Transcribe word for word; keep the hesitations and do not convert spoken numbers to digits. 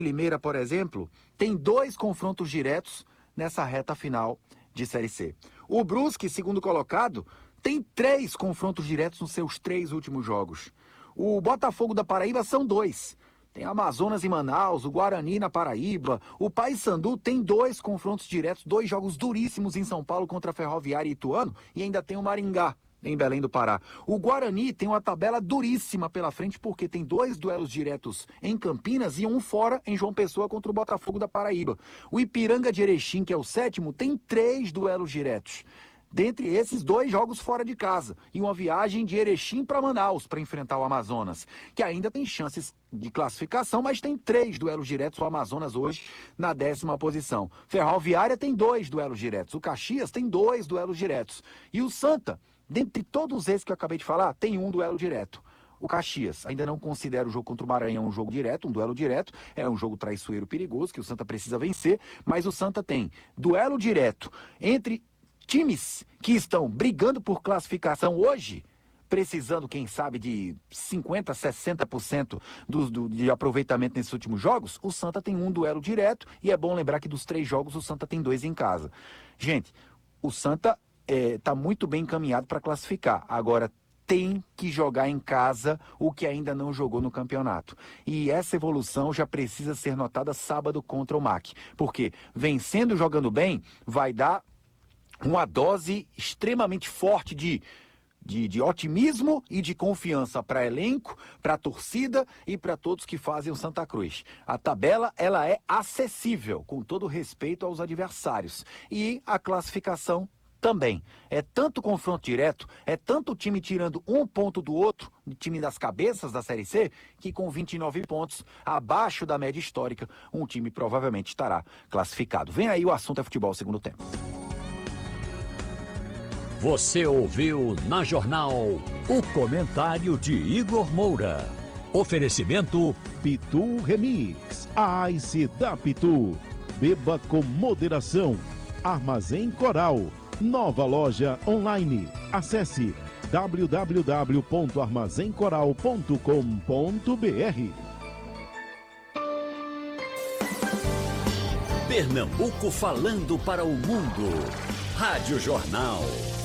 Limeira, por exemplo, tem dois confrontos diretos nessa reta final de Série C. O Brusque, segundo colocado, tem três confrontos diretos nos seus três últimos jogos. O Botafogo da Paraíba são dois. Tem Amazonas e Manaus, o Guarani na Paraíba. O Paysandu tem dois confrontos diretos, dois jogos duríssimos em São Paulo contra a Ferroviária e Ituano. E ainda tem o Maringá, em Belém do Pará. O Guarani tem uma tabela duríssima pela frente, porque tem dois duelos diretos em Campinas e um fora em João Pessoa contra o Botafogo da Paraíba. O Ipiranga de Erechim, que é o sétimo, tem três duelos diretos. Dentre esses, dois jogos fora de casa e uma viagem de Erechim para Manaus para enfrentar o Amazonas, que ainda tem chances de classificação, mas tem três duelos diretos. O Amazonas hoje na décima posição. Ferroviária tem dois duelos diretos. O Caxias tem dois duelos diretos. E o Santa, dentre todos esses que eu acabei de falar, tem um duelo direto. O Caxias ainda não considera o jogo contra o Maranhão um jogo direto, um duelo direto. É um jogo traiçoeiro perigoso que o Santa precisa vencer, mas o Santa tem duelo direto entre times que estão brigando por classificação hoje, precisando, quem sabe, de cinquenta por cento, sessenta por cento do, do, de aproveitamento nesses últimos jogos. O Santa tem um duelo direto e é bom lembrar que dos três jogos o Santa tem dois em casa. Gente, o Santa está é, muito bem encaminhado para classificar. Agora, tem que jogar em casa o que ainda não jogou no campeonato. E essa evolução já precisa ser notada sábado contra o M A C. Porque vencendo e jogando bem, vai dar uma dose extremamente forte de, de, de otimismo e de confiança para elenco, para a torcida e para todos que fazem o Santa Cruz. A tabela, ela é acessível, com todo respeito aos adversários. E a classificação também. É tanto confronto direto, é tanto time tirando um ponto do outro, o time das cabeças da Série C, que com vinte e nove pontos, abaixo da média histórica, um time provavelmente estará classificado. Vem aí o assunto é futebol segundo tempo. Você ouviu na Jornal o comentário de Igor Moura. Oferecimento Pitu Remix, a Ice da Pitu. Beba com moderação. Armazém Coral, nova loja online. Acesse w w w ponto armazém coral ponto com ponto b r. Pernambuco falando para o mundo. Rádio Jornal.